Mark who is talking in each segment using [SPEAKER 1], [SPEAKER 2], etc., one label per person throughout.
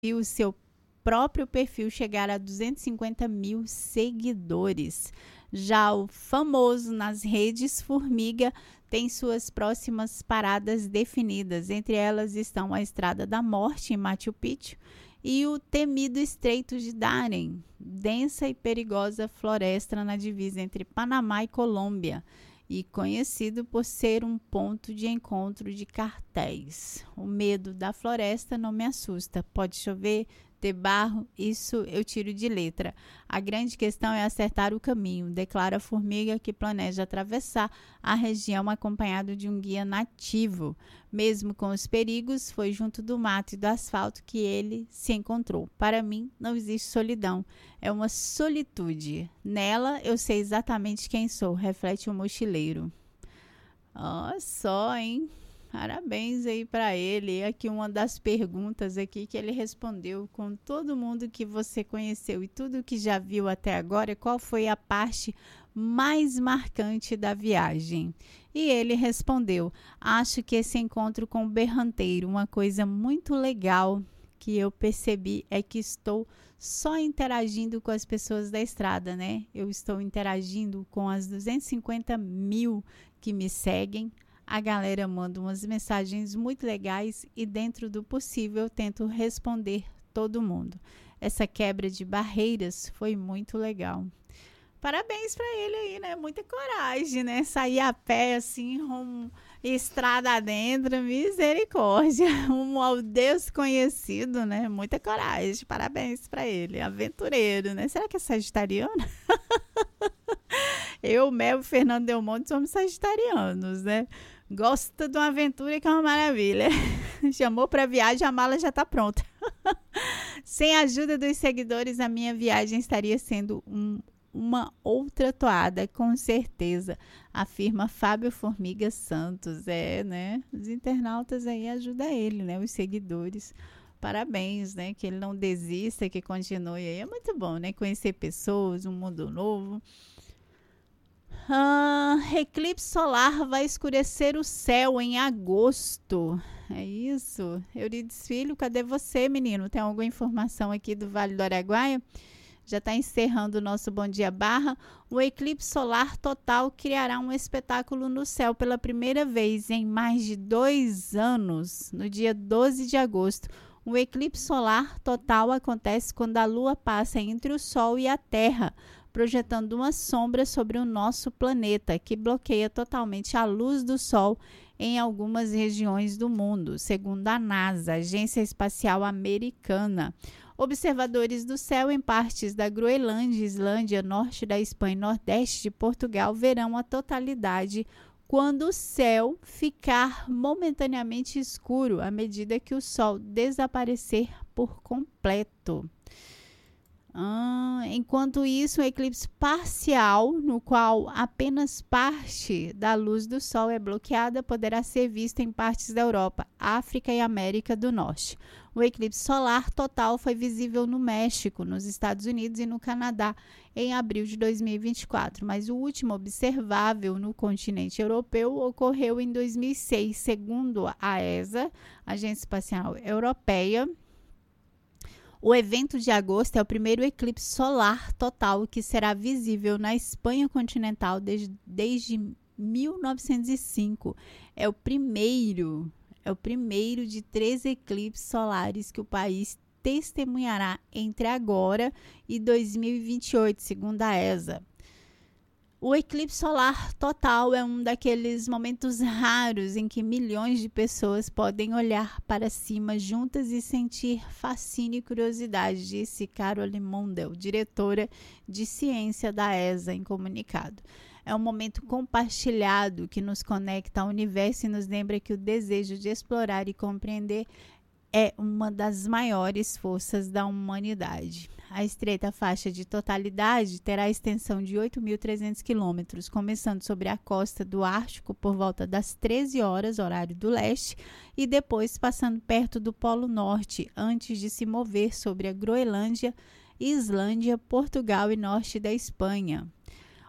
[SPEAKER 1] e o seu próprio perfil chegar a 250 mil seguidores. Já o famoso nas redes Formiga tem suas próximas paradas definidas. Entre elas estão a Estrada da Morte, em Machu Picchu, e o temido Estreito de Darien, densa e perigosa floresta na divisa entre Panamá e Colômbia, e conhecido por ser um ponto de encontro de cartéis. O medo da floresta não me assusta. Pode chover, ter barro, isso eu tiro de letra. A grande questão é acertar o caminho, declara a Formiga, que planeja atravessar a região acompanhado de um guia nativo. Mesmo com os perigos, foi junto do mato e do asfalto que ele se encontrou. Para mim, não existe solidão, é uma solitude. Nela, eu sei exatamente quem sou, reflete o mochileiro. Olha só, hein? Parabéns aí para ele. Aqui uma das perguntas aqui que ele respondeu: com todo mundo que você conheceu e tudo que já viu até agora, qual foi a parte mais marcante da viagem? E ele respondeu: acho que esse encontro com o berranteiro, uma coisa muito legal que eu percebi é que estou só interagindo com as pessoas da estrada, né? Eu estou interagindo com as 250 mil que me seguem. A galera manda umas mensagens muito legais e, dentro do possível, eu tento responder todo mundo. Essa quebra de barreiras foi muito legal. Parabéns para ele aí, né? Muita coragem, né? Sair a pé assim, rumo estrada adentro, misericórdia. Rumo ao desconhecido, né? Muita coragem. Parabéns para ele. Aventureiro, né? Será que é sagitariano? Eu, Mel e Fernando Del Monte somos sagitarianos, né? Gosta de uma aventura que é uma maravilha. Chamou para viagem, a mala já está pronta. Sem a ajuda dos seguidores, a minha viagem estaria sendo uma outra toada, com certeza, afirma Fábio Formiga Santos. É, né? Os internautas aí ajudam ele, né? Os seguidores. Parabéns, né? Que ele não desista, que continue aí. É muito bom, né? Conhecer pessoas, um mundo novo. Eclipse solar vai escurecer o céu em agosto. É isso. Eurides Filho, cadê você, menino? Tem alguma informação aqui do Vale do Araguaia? Já está encerrando o nosso Bom Dia Barra. O eclipse solar total criará um espetáculo no céu pela primeira vez em mais de 2 anos, no dia 12 de agosto. O eclipse solar total acontece quando a Lua passa entre o Sol e a Terra, projetando uma sombra sobre o nosso planeta, que bloqueia totalmente a luz do Sol em algumas regiões do mundo, segundo a NASA, Agência Espacial Americana. Observadores do céu em partes da Groenlândia, Islândia, norte da Espanha e nordeste de Portugal verão a totalidade quando o céu ficar momentaneamente escuro, à medida que o Sol desaparecer por completo. Enquanto isso, um eclipse parcial, no qual apenas parte da luz do Sol é bloqueada, poderá ser visto em partes da Europa, África e América do Norte. O eclipse solar total foi visível no México, nos Estados Unidos e no Canadá em abril de 2024, mas o último observável no continente europeu ocorreu em 2006, segundo a ESA, Agência Espacial Europeia. O evento de agosto é o primeiro eclipse solar total que será visível na Espanha continental desde 1905. É o primeiro de 3 eclipses solares que o país testemunhará entre agora e 2028, segundo a ESA. O eclipse solar total é um daqueles momentos raros em que milhões de pessoas podem olhar para cima juntas e sentir fascínio e curiosidade, disse Caroline Mondel, diretora de ciência da ESA, em comunicado. É um momento compartilhado que nos conecta ao universo e nos lembra que o desejo de explorar e compreender é uma das maiores forças da humanidade. A estreita faixa de totalidade terá extensão de 8.300 quilômetros, começando sobre a costa do Ártico por volta das 13 horas, horário do leste, e depois passando perto do Polo Norte, antes de se mover sobre a Groenlândia, Islândia, Portugal e norte da Espanha.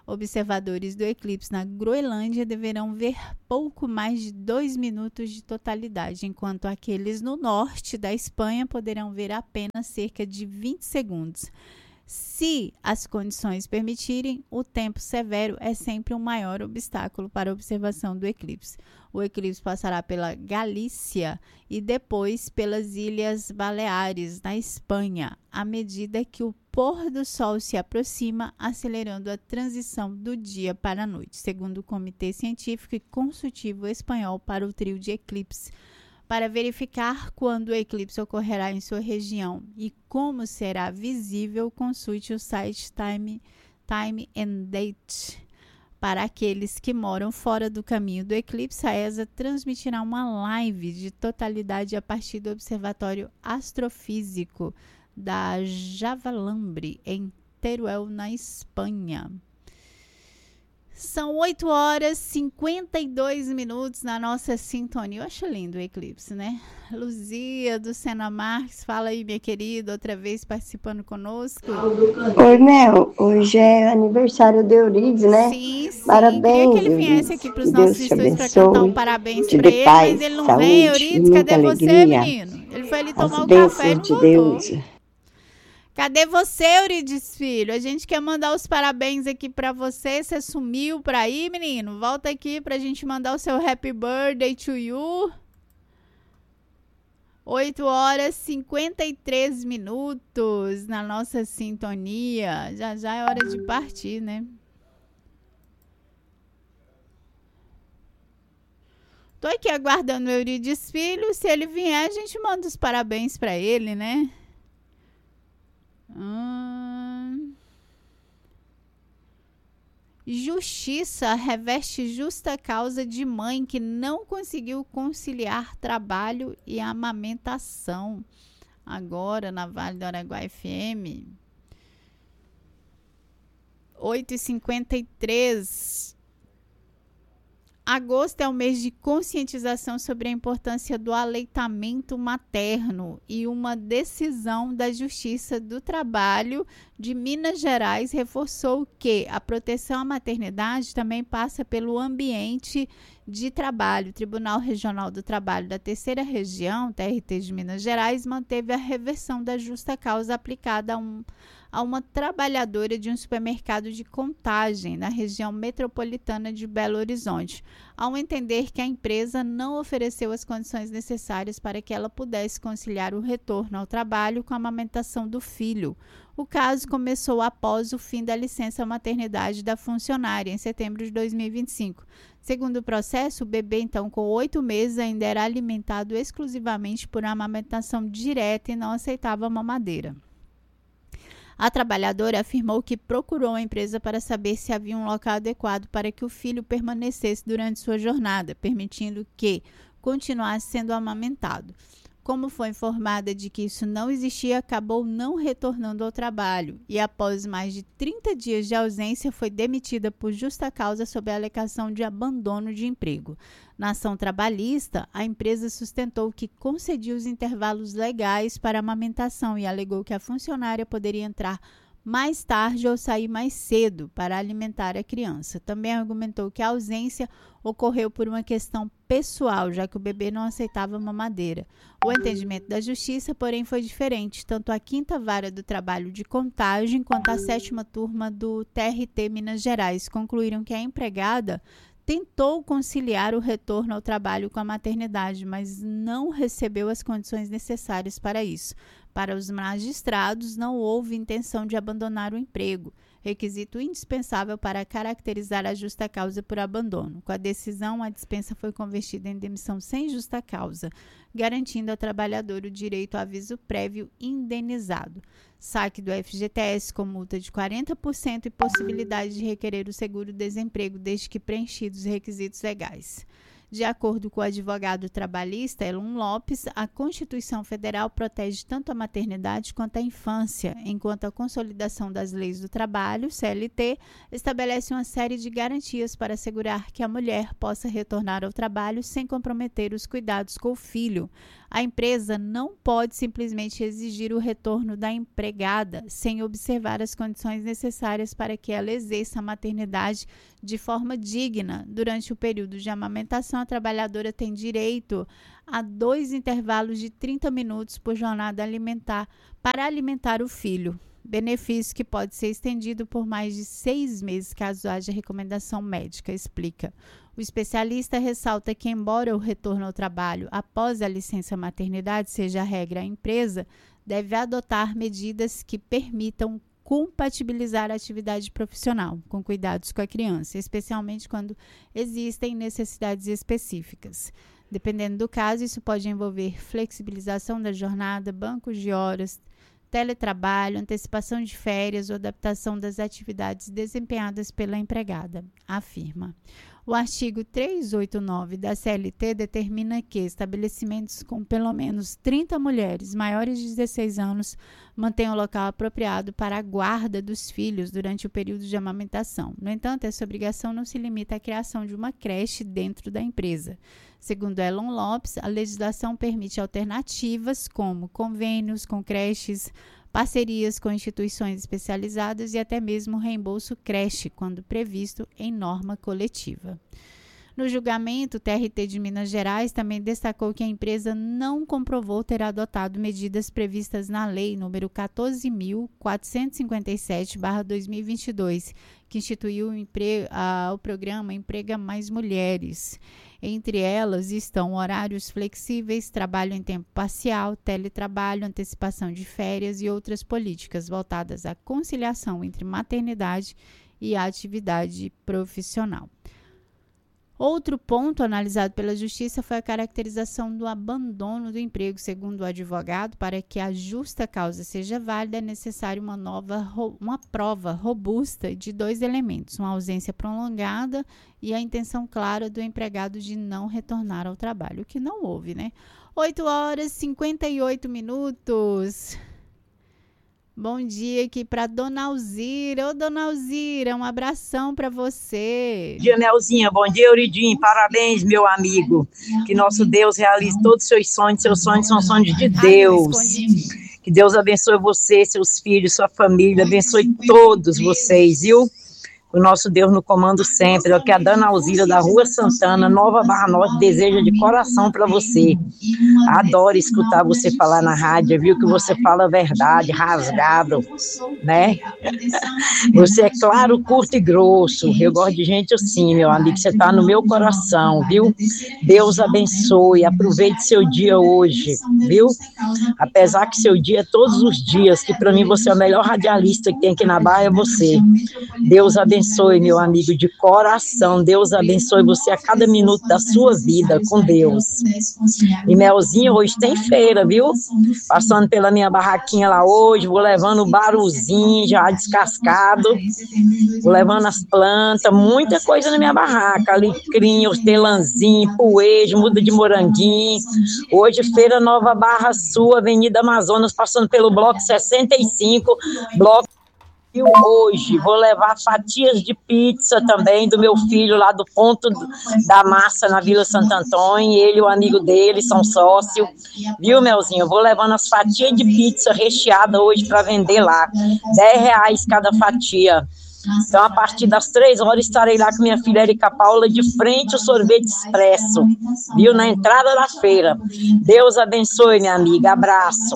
[SPEAKER 1] Observadores do eclipse na Groenlândia deverão ver pouco mais de 2 minutos de totalidade, enquanto aqueles no norte da Espanha poderão ver apenas cerca de 20 segundos. Se as condições permitirem, o tempo severo é sempre um maior obstáculo para a observação do eclipse. O eclipse passará pela Galícia e depois pelas Ilhas Baleares, na Espanha, à medida que o pôr do sol se aproxima, acelerando a transição do dia para a noite, segundo o Comitê Científico e Consultivo Espanhol para o Trio de Eclipse. Para verificar quando o eclipse ocorrerá em sua região e como será visível, consulte o site Time and Date. Para aqueles que moram fora do caminho do eclipse, a ESA transmitirá uma live de totalidade a partir do Observatório Astrofísico da Javalambre, em Teruel, na Espanha. São 8 horas e 52 minutos na nossa sintonia. Eu acho lindo o eclipse, né? Luzia, do Sena Marques, fala aí, minha querida, outra vez participando conosco.
[SPEAKER 2] Oi, Mel. Hoje é aniversário de Eurides, né?
[SPEAKER 1] Sim, sim.
[SPEAKER 2] Parabéns,
[SPEAKER 1] Queria que ele viesse aqui para os nossos estúdios para cantar um parabéns para ele,
[SPEAKER 2] paz,
[SPEAKER 1] mas ele não
[SPEAKER 2] saúde,
[SPEAKER 1] vem. Eurides, cadê você,
[SPEAKER 2] alegria.
[SPEAKER 1] menino? Ele foi ali tomar
[SPEAKER 2] As
[SPEAKER 1] o café e
[SPEAKER 2] bênçãos
[SPEAKER 1] não
[SPEAKER 2] de
[SPEAKER 1] voltou.
[SPEAKER 2] Deus.
[SPEAKER 1] Cadê você, Eurides, filho? A gente quer mandar os parabéns aqui pra você. Você sumiu pra aí, menino? Volta aqui pra gente mandar o seu happy birthday to you. 8 horas e 53 minutos na nossa sintonia. Já já é hora de partir, né? Tô aqui aguardando o Eurides, filho. Se ele vier, a gente manda os parabéns pra ele, né? Justiça reveste justa causa de mãe que não conseguiu conciliar trabalho e amamentação. Agora na Vale do Araguaia FM. 8h53. Agosto é o mês de conscientização sobre a importância do aleitamento materno e uma decisão da Justiça do Trabalho de Minas Gerais reforçou que a proteção à maternidade também passa pelo ambiente de trabalho. O Tribunal Regional do Trabalho da Terceira Região, TRT de Minas Gerais, manteve a reversão da justa causa aplicada a uma trabalhadora de um supermercado de Contagem, na região metropolitana de Belo Horizonte, ao entender que a empresa não ofereceu as condições necessárias para que ela pudesse conciliar o retorno ao trabalho com a amamentação do filho. O caso começou após o fim da licença maternidade da funcionária, em setembro de 2025. Segundo o processo, o bebê, então, com 8 meses, ainda era alimentado exclusivamente por amamentação direta e não aceitava mamadeira. A trabalhadora afirmou que procurou a empresa para saber se havia um local adequado para que o filho permanecesse durante sua jornada, permitindo que continuasse sendo amamentado. Como foi informada de que isso não existia, acabou não retornando ao trabalho e, após mais de 30 dias de ausência, foi demitida por justa causa sob a alegação de abandono de emprego. Na ação trabalhista, a empresa sustentou que concedia os intervalos legais para amamentação e alegou que a funcionária poderia entrar mais tarde ou sair mais cedo para alimentar a criança. Também argumentou que a ausência ocorreu por uma questão pessoal, já que o bebê não aceitava mamadeira. O entendimento da justiça, porém, foi diferente. Tanto a 5ª Vara do Trabalho de Contagem quanto a 7ª Turma do TRT Minas Gerais concluíram que a empregada tentou conciliar o retorno ao trabalho com a maternidade, mas não recebeu as condições necessárias para isso. Para os magistrados, não houve intenção de abandonar o emprego, requisito indispensável para caracterizar a justa causa por abandono. Com a decisão, a dispensa foi convertida em demissão sem justa causa, garantindo ao trabalhador o direito a aviso prévio indenizado, saque do FGTS com multa de 40% e possibilidade de requerer o seguro-desemprego desde que preenchidos os requisitos legais. De acordo com o advogado trabalhista Elon Lopes, a Constituição Federal protege tanto a maternidade quanto a infância, enquanto a Consolidação das Leis do Trabalho, CLT, estabelece uma série de garantias para assegurar que a mulher possa retornar ao trabalho sem comprometer os cuidados com o filho. A empresa não pode simplesmente exigir o retorno da empregada sem observar as condições necessárias para que ela exerça a maternidade de forma digna. Durante o período de amamentação, a trabalhadora tem direito a 2 intervalos de 30 minutos por jornada alimentar para alimentar o filho. Benefício que pode ser estendido por mais de 6 meses, caso haja recomendação médica, explica. O especialista ressalta que, embora o retorno ao trabalho após a licença maternidade seja a regra, a empresa deve adotar medidas que permitam compatibilizar a atividade profissional com cuidados com a criança, especialmente quando existem necessidades específicas. Dependendo do caso, isso pode envolver flexibilização da jornada, bancos de horas, teletrabalho, antecipação de férias ou adaptação das atividades desempenhadas pela empregada, afirma. O artigo 389 da CLT determina que estabelecimentos com pelo menos 30 mulheres maiores de 16 anos mantenham o local apropriado para a guarda dos filhos durante o período de amamentação. No entanto, essa obrigação não se limita à criação de uma creche dentro da empresa. Segundo Elon Lopes, a legislação permite alternativas como convênios com creches, parcerias com instituições especializadas e até mesmo reembolso creche, quando previsto em norma coletiva. No julgamento, o TRT de Minas Gerais também destacou que a empresa não comprovou ter adotado medidas previstas na Lei nº 14.457/2022, que instituiu o programa Emprega Mais Mulheres. Entre elas estão horários flexíveis, trabalho em tempo parcial, teletrabalho, antecipação de férias e outras políticas voltadas à conciliação entre maternidade e a atividade profissional. Outro ponto analisado pela Justiça foi a caracterização do abandono do emprego. Segundo o advogado, para que a justa causa seja válida, é necessário uma prova robusta de 2 elementos, uma ausência prolongada e a intenção clara do empregado de não retornar ao trabalho, o que não houve, né? 8h58. Bom dia aqui para Dona Alzira. Ô, Dona Alzira, um abração para você.
[SPEAKER 3] Bom dia, Melzinha. Bom dia, Euridim. Parabéns, meu amigo. Que nosso Deus realize todos os seus sonhos. Seus sonhos são sonhos de Deus. Que Deus abençoe você, seus filhos, sua família. Abençoe todos vocês, viu? O nosso Deus no comando sempre. É o que a Dona Alzira da Rua Santana, Nova Barra Norte, deseja de coração para você. Adoro escutar você falar na rádio, viu? Que você fala a verdade, rasgado, né? Você é claro, curto e grosso. Eu gosto de gente assim, meu amigo. Você está no meu coração, viu? Deus abençoe. Aproveite seu dia hoje, viu? Apesar que seu dia é todos os dias, que para mim você é o melhor radialista que tem aqui na Bahia, é você. Deus abençoe, meu amigo, de coração. Deus abençoe você a cada minuto da sua vida, com Deus. E Melzinha, hoje tem feira, viu? Passando pela minha barraquinha lá hoje, vou levando o baruzinho já descascado, vou levando as plantas, muita coisa na minha barraca, alecrim, hortelãzinho, poejo, muda de moranguinho. Hoje, Feira Nova Barra Sul, Avenida Amazonas, passando pelo bloco 65, bloco. E hoje vou levar fatias de pizza também do meu filho lá do Ponto da Massa na Vila Santo Antônio. Ele e o amigo dele são sócios. Viu, Melzinho? Eu vou levando as fatias de pizza recheada hoje para vender lá. R$10 cada fatia. Então, a partir das 3 horas, estarei lá com minha filha Erika Paula, de frente ao Sorvete Expresso. Viu? Na entrada da feira. Deus abençoe, minha amiga. Abraço.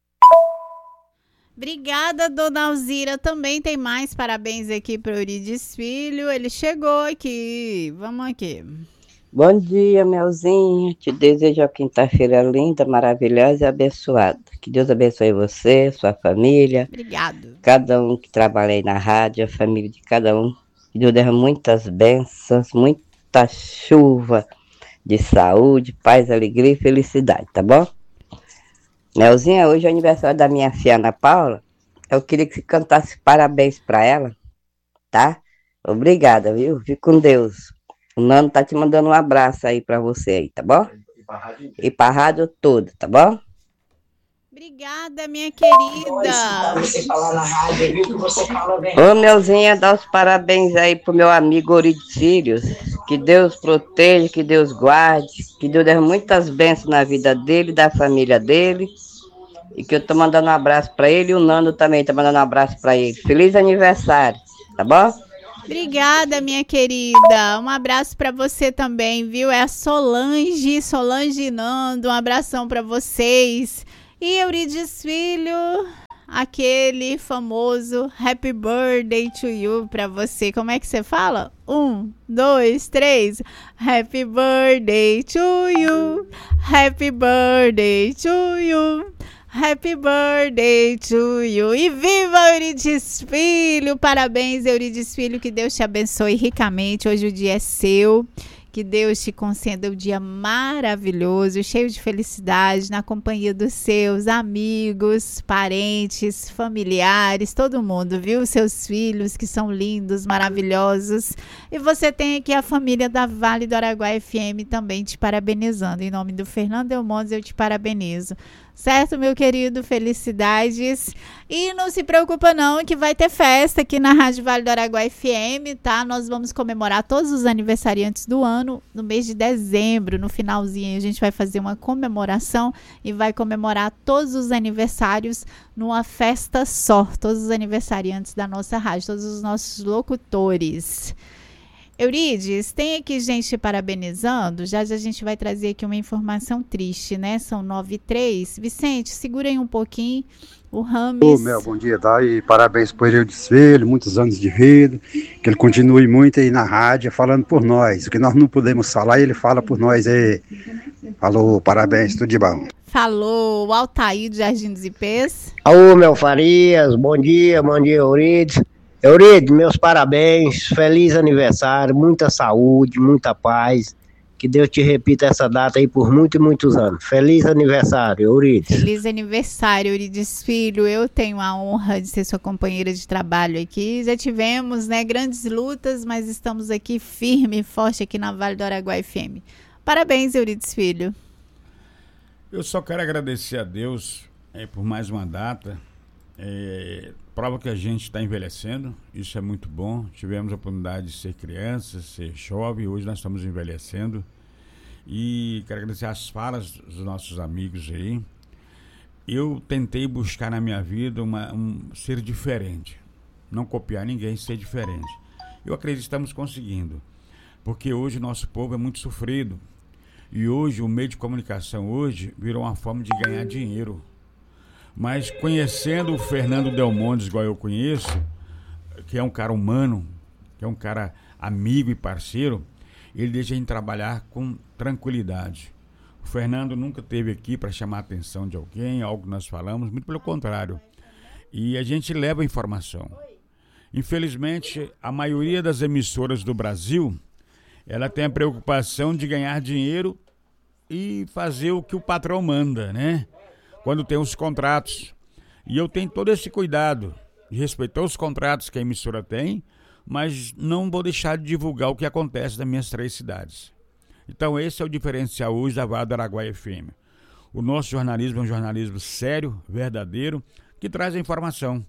[SPEAKER 1] Obrigada, Dona Alzira. Também tem mais parabéns aqui para o Eurides Filho. Ele chegou aqui. Vamos aqui.
[SPEAKER 4] Bom dia, Melzinha. Te desejo uma quinta-feira linda, maravilhosa e abençoada. Que Deus abençoe você, sua família.
[SPEAKER 1] Obrigado.
[SPEAKER 4] Cada um que trabalha aí na rádio, a família de cada um. Que Deus dê muitas bênçãos, muita chuva de saúde, paz, alegria e felicidade, tá bom? Melzinha, hoje é o aniversário da minha filha Ana Paula. Eu queria que você cantasse parabéns pra ela, tá? Obrigada, viu? Fique com Deus. O Nano tá te mandando um abraço aí pra você aí, tá bom? E pra rádio toda, tá bom?
[SPEAKER 1] Obrigada, minha querida.
[SPEAKER 3] Você falar na rádio, viu? Que você fala bem.
[SPEAKER 4] Ô, Melzinha, dá os parabéns aí pro meu amigo Eurides Filhos. Que Deus proteja, que Deus guarde, que Deus dê muitas bênçãos na vida dele, da família dele. E que eu tô mandando um abraço para ele e o Nando também tá mandando um abraço para ele. Feliz aniversário, tá bom?
[SPEAKER 1] Obrigada, minha querida. Um abraço para você também, viu? É a Solange e Nando. Um abração para vocês. E Eurides Filho, aquele famoso Happy Birthday to you para você. Como é que você fala? 1, 2, 3. Happy Birthday to you. Happy Birthday to you. Happy birthday to you. E viva Eurides Filho! Parabéns, Eurides Filho. Que Deus te abençoe ricamente. Hoje o dia é seu. Que Deus te conceda um dia maravilhoso, cheio de felicidade, na companhia dos seus amigos, parentes, familiares, todo mundo, viu? Seus filhos que são lindos, maravilhosos. E você tem aqui a família da Vale do Araguaia FM também te parabenizando. Em nome do Fernando Delmontes, eu te parabenizo. Certo, meu querido? Felicidades. E não se preocupa não, que vai ter festa aqui na Rádio Vale do Araguaia FM, tá? Nós vamos comemorar todos os aniversariantes do ano no mês de dezembro, no finalzinho. A gente vai fazer uma comemoração e vai comemorar todos os aniversários numa festa só. Todos os aniversariantes da nossa rádio, todos os nossos locutores. Eurides, tem aqui gente parabenizando, já a gente vai trazer aqui uma informação triste, né? São 9h03. Vicente, segura aí um pouquinho, o Rames...
[SPEAKER 5] Ô, Mel, bom dia, tá? E parabéns por Eurides Filho, muitos anos de vida, que ele continue muito aí na rádio, falando por nós, o que nós não podemos falar, ele fala por nós aí. Falou, parabéns, tudo de bom.
[SPEAKER 1] Falou, o Altair de Jardim dos Ipês.
[SPEAKER 6] Ô, Mel Farias, bom dia, Eurides. Eurides, meus parabéns, feliz aniversário, muita saúde, muita paz, que Deus te repita essa data aí por muitos e muitos anos. Feliz aniversário, Eurides.
[SPEAKER 1] Feliz aniversário, Eurides Filho. Eu tenho a honra de ser sua companheira de trabalho aqui. Já tivemos, né, grandes lutas, mas estamos aqui firme e forte aqui na Vale do Araguaia FM. Parabéns, Eurides Filho.
[SPEAKER 7] Eu só quero agradecer a Deus por mais uma data. Prova que a gente está envelhecendo, isso é muito bom. Tivemos a oportunidade de ser criança, ser jovem, hoje nós estamos envelhecendo. E quero agradecer as falas dos nossos amigos aí. Eu tentei buscar na minha vida ser diferente, não copiar ninguém, ser diferente. Eu acredito que estamos conseguindo, porque hoje o nosso povo é muito sofrido. E hoje o meio de comunicação hoje virou uma forma de ganhar dinheiro. Mas conhecendo o Fernando Delmontes, igual eu conheço, que é um cara humano, que é um cara amigo e parceiro, ele deixa a gente trabalhar com tranquilidade. O Fernando nunca esteve aqui para chamar a atenção de alguém, algo que nós falamos, muito pelo contrário. E a gente leva a informação. Infelizmente, a maioria das emissoras do Brasil, ela tem a preocupação de ganhar dinheiro e fazer o que o patrão manda, né? Quando tem os contratos. E eu tenho todo esse cuidado de respeitar os contratos que a emissora tem, mas não vou deixar de divulgar o que acontece nas minhas 3 cidades. Então esse é o diferencial hoje da Vale do Araguaia FM. O nosso jornalismo é um jornalismo sério, verdadeiro, que traz a informação.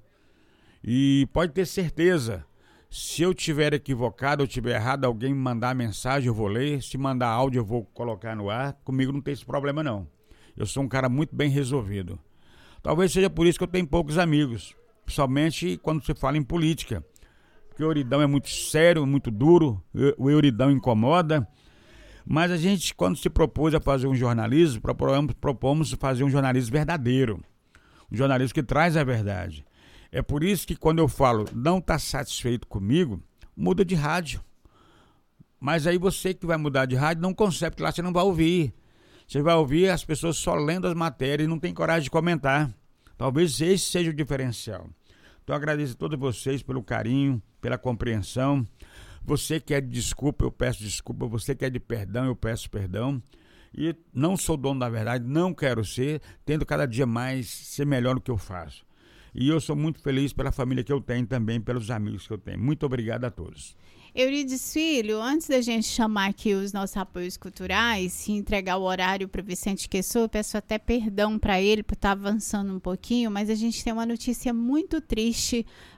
[SPEAKER 7] E pode ter certeza, se eu tiver equivocado ou tiver errado, alguém me mandar mensagem, eu vou ler. Se mandar áudio, eu vou colocar no ar. Comigo não tem esse problema, não. Eu sou um cara muito bem resolvido. Talvez seja por isso que eu tenho poucos amigos, principalmente quando se fala em política. Porque o Euridão é muito sério, muito duro, o Euridão incomoda. Mas a gente, quando se propôs a fazer um jornalismo, propomos fazer um jornalismo verdadeiro. Um jornalismo que traz a verdade. É por isso que quando eu falo, não está satisfeito comigo, muda de rádio. Mas aí você que vai mudar de rádio não consegue, porque lá você não vai ouvir. Você vai ouvir as pessoas só lendo as matérias e não tem coragem de comentar. Talvez esse seja o diferencial. Então eu agradeço a todos vocês pelo carinho, pela compreensão. Você que é de desculpa, eu peço desculpa. Você que é de perdão, eu peço perdão. E não sou dono da verdade, não quero ser, tendo cada dia mais ser melhor no que eu faço. E eu sou muito feliz pela família que eu tenho também, pelos amigos que eu tenho. Muito obrigado a todos.
[SPEAKER 1] Eurides Filho, antes da gente chamar aqui os nossos apoios culturais e entregar o horário para o Vicente Quessou, eu peço até perdão para ele por estar avançando um pouquinho, mas a gente tem uma notícia muito triste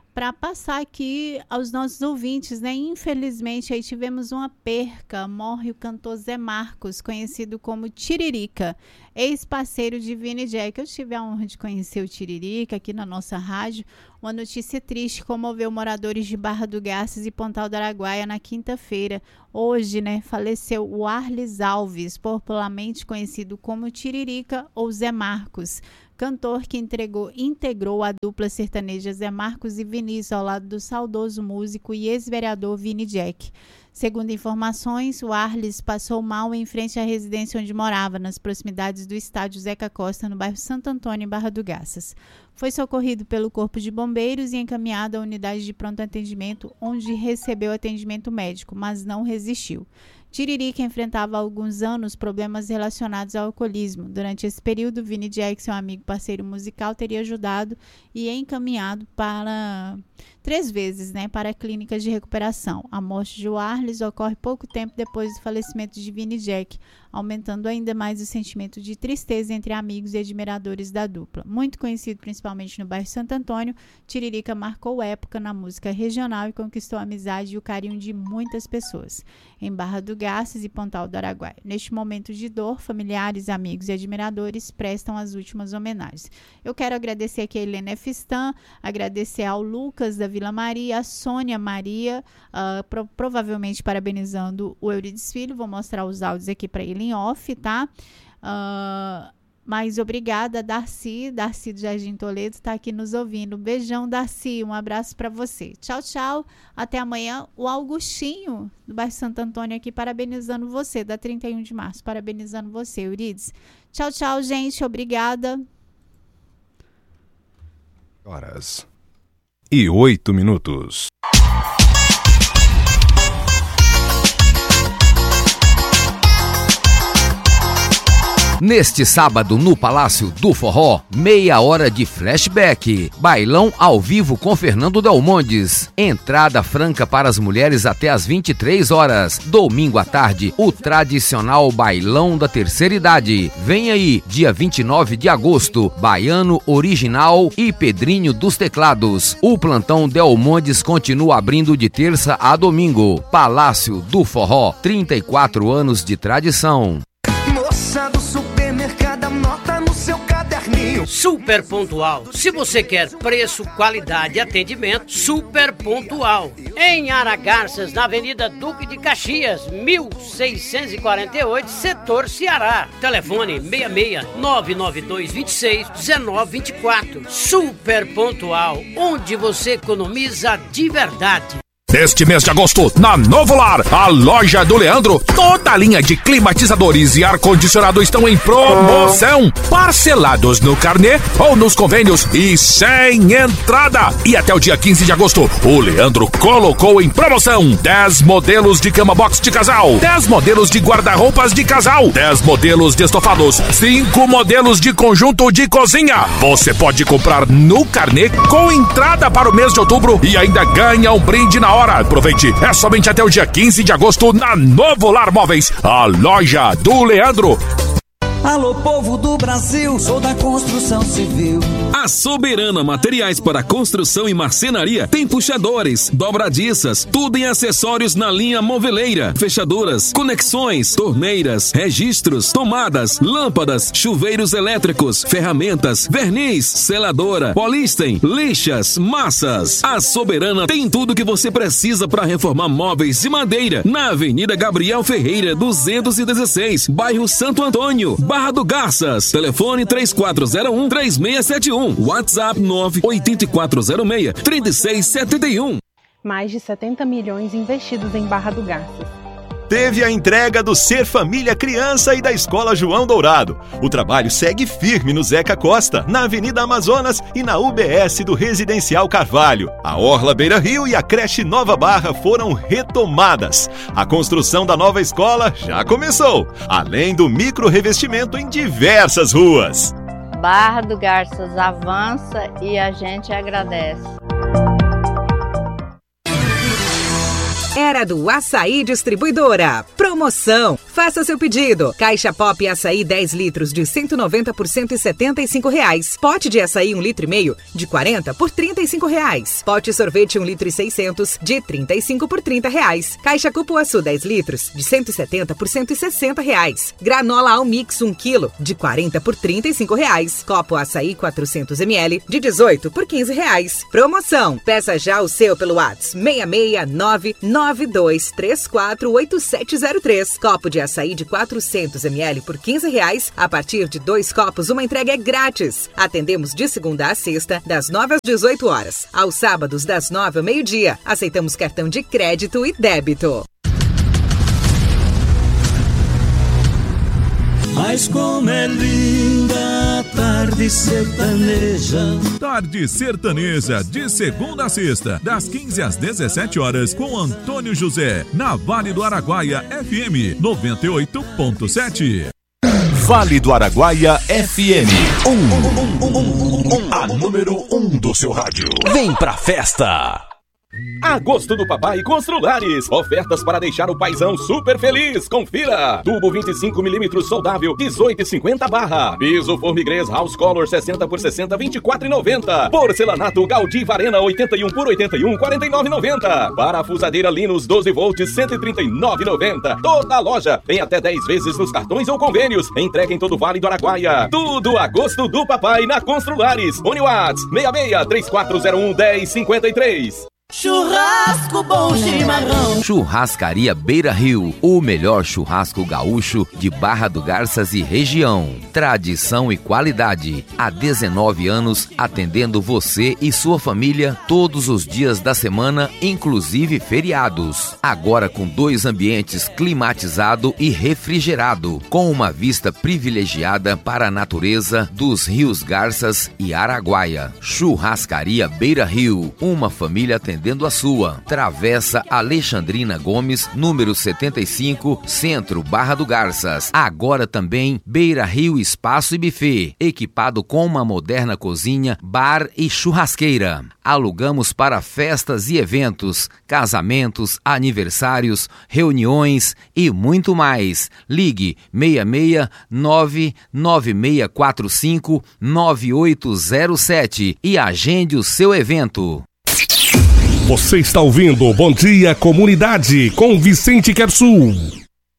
[SPEAKER 1] para passar aqui aos nossos ouvintes, né? Infelizmente, aí tivemos uma perca. Morre o cantor Zé Marcos, conhecido como Tiririca, ex-parceiro de Vini Jack. Eu tive a honra de conhecer o Tiririca aqui na nossa rádio. Uma notícia triste comoveu moradores de Barra do Garças e Pontal do Araguaia na quinta-feira. Hoje, né, faleceu o Arlis Alves, popularmente conhecido como Tiririca ou Zé Marcos, cantor que integrou a dupla sertaneja Zé Marcos e Vinícius ao lado do saudoso músico e ex-vereador Vini Jack. Segundo informações, o Arlis passou mal em frente à residência onde morava, nas proximidades do estádio Zeca Costa, no bairro Santo Antônio, em Barra do Garças. Foi socorrido pelo Corpo de Bombeiros e encaminhado à unidade de pronto atendimento, onde recebeu atendimento médico, mas não resistiu. Tiririca enfrentava há alguns anos problemas relacionados ao alcoolismo. Durante esse período, Vini Jack, seu amigo parceiro musical, teria ajudado e encaminhado para 3 vezes, né, para clínicas de recuperação. A morte de Arlis ocorre pouco tempo depois do falecimento de Vini Jack, aumentando ainda mais o sentimento de tristeza entre amigos e admiradores da dupla. Muito conhecido principalmente no bairro Santo Antônio, Tiririca marcou época na música regional e conquistou a amizade e o carinho de muitas pessoas. Em Barra do Garças e Pontal do Araguaia. Neste momento de dor, familiares, amigos e admiradores prestam as últimas homenagens. Eu quero agradecer aqui a Helena Fistan, agradecer ao Lucas da Vila Maria, a Sônia Maria, provavelmente parabenizando o Eurides Filho. Vou mostrar os áudios aqui para ele em off, tá? Mas obrigada, Darcy do Jardim Toledo, está aqui nos ouvindo. Beijão, Darcy, um abraço para você. Tchau, tchau, até amanhã. O Augustinho, do bairro Santo Antônio, aqui parabenizando você, da 31 de março, parabenizando você, Eurides. Tchau, tchau, gente, obrigada.
[SPEAKER 8] 8h08. Neste sábado, no Palácio do Forró, meia hora de flashback. Bailão ao vivo com Fernando Delmondes. Entrada franca para as mulheres até às 23 horas. Domingo à tarde, o tradicional Bailão da Terceira Idade. Vem aí, dia 29 de agosto, Baiano Original e Pedrinho dos Teclados. O plantão Delmondes continua abrindo de terça a domingo. Palácio do Forró, 34 anos de tradição.
[SPEAKER 9] Moça do supermercado, anota no seu caderninho. Super Pontual. Se você quer preço, qualidade e atendimento, Super Pontual. Em Aragarças, na Avenida Duque de Caxias, 1648, setor Ceará. Telefone 66-99226-1924. Super Pontual, onde você economiza de verdade.
[SPEAKER 8] Neste mês de agosto, na Novo Lar, a loja do Leandro, toda a linha de climatizadores e ar-condicionado estão em promoção. Parcelados no carnê ou nos convênios e sem entrada. E até o dia 15 de agosto, o Leandro colocou em promoção 10 modelos de cama box de casal, 10 modelos de guarda-roupas de casal, 10 modelos de estofados, 5 modelos de conjunto de cozinha. Você pode comprar no carnê com entrada para o mês de outubro e ainda ganha um brinde na hora. Aproveite, é somente até o dia 15 de agosto na Novo Lar Móveis, a loja do Leandro.
[SPEAKER 10] Alô, povo do Brasil, sou da construção civil.
[SPEAKER 11] A Soberana Materiais para Construção e Marcenaria tem puxadores, dobradiças, tudo em acessórios na linha moveleira, fechaduras, conexões, torneiras, registros, tomadas, lâmpadas, chuveiros elétricos, ferramentas, verniz, seladora, polísten, lixas, massas. A Soberana tem tudo que você precisa para reformar móveis de madeira na Avenida Gabriel Ferreira, 216, bairro Santo Antônio, Barra do Garças. Telefone 3401-3671. WhatsApp 98406-3671.
[SPEAKER 12] Mais de 70 milhões investidos em Barra do Garças.
[SPEAKER 13] Teve a entrega do Ser Família Criança e da Escola João Dourado. O trabalho segue firme no Zeca Costa, na Avenida Amazonas e na UBS do Residencial Carvalho. A Orla Beira Rio e a creche Nova Barra foram retomadas. A construção da nova escola já começou, além do micro-revestimento em diversas ruas.
[SPEAKER 14] Barra do Garças avança e a gente agradece.
[SPEAKER 15] era do Açaí Distribuidora. Promoção. Faça seu pedido. Caixa Pop Açaí 10 litros de 190 por R$175. Pote de açaí 1,5 litro de 40 por R$35. Pote sorvete 1,6 litro de 35 por R$30. Caixa Cupuaçu 10 litros de 170 por R$160. Granola Almix 1 quilo de 40 por R$35. Copo Açaí 400 ml de 18 por R$15. Promoção. Peça já o seu pelo WhatsApp 66992348703. Copo de açaí de 400 ml por R$15. A partir de 2 copos, uma entrega é grátis. Atendemos de segunda a sexta, das 9 às 18 horas. Aos sábados, das 9 ao meio-dia. Aceitamos cartão de crédito e débito.
[SPEAKER 10] Mas como é linda a tarde sertaneja.
[SPEAKER 16] Tarde Sertaneja, de segunda a sexta, das 15 às 17 horas, com Antônio José, na Vale do Araguaia FM 98.7.
[SPEAKER 13] Vale do Araguaia FM. A número 1 do seu rádio. Vem pra festa! Agosto do Papai Construlares. Ofertas para deixar o paizão super feliz. Confira. Tubo 25mm soldável, 18,50 barra. Piso Formigrês House Color 60 por 60, 24,90. Porcelanato Gaudí Varena 81 por 81, 49,90. Parafusadeira Linus 12 volts, 139,90. Toda a loja tem até 10 vezes nos cartões ou convênios. Entrega em todo o Vale do Araguaia. Tudo Agosto do Papai na Construlares. Fone Whats 66 3401 1053.
[SPEAKER 10] Churrasco Bom Chimarrão.
[SPEAKER 17] Churrascaria Beira Rio, o melhor churrasco gaúcho de Barra do Garças e região. Tradição e qualidade. Há 19 anos atendendo você e sua família todos os dias da semana, inclusive feriados. Agora com 2 ambientes climatizado e refrigerado, com uma vista privilegiada para a natureza dos rios Garças e Araguaia. Churrascaria Beira Rio, uma família atendendo a sua. Travessa Alexandrina Gomes, número 75, Centro, Barra do Garças. Agora também Beira Rio Espaço e Buffet, equipado com uma moderna cozinha, bar e churrasqueira. Alugamos para festas e eventos, casamentos, aniversários, reuniões e muito mais. Ligue 66996459807 e agende o seu evento.
[SPEAKER 18] Você está ouvindo Bom Dia Comunidade com Vicente Quersul.